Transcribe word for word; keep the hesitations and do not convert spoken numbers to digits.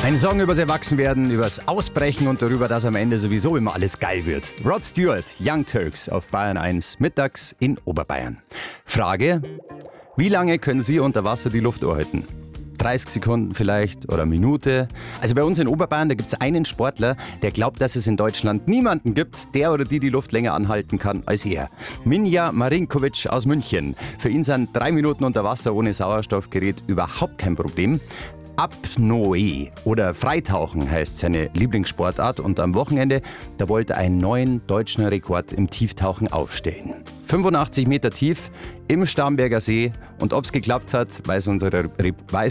Ein Song übers Erwachsenwerden, übers Ausbrechen und darüber, dass am Ende sowieso immer alles geil wird. Rod Stewart, Young Turks auf Bayern eins, mittags in Oberbayern. Frage: Wie lange können Sie unter Wasser die Luft anhalten? dreißig Sekunden vielleicht oder eine Minute. Also bei uns in Oberbayern, da gibt es einen Sportler, der glaubt, dass es in Deutschland niemanden gibt, der oder die die Luft länger anhalten kann als er. Minja Marinkovic aus München. Für ihn sind drei Minuten unter Wasser ohne Sauerstoffgerät überhaupt kein Problem. Apnoe oder Freitauchen heißt seine Lieblingssportart und am Wochenende, da wollte er einen neuen deutschen Rekord im Tieftauchen aufstellen. fünfundachtzig Meter tief im Starnberger See, und ob es geklappt hat, weiß unsere, weiß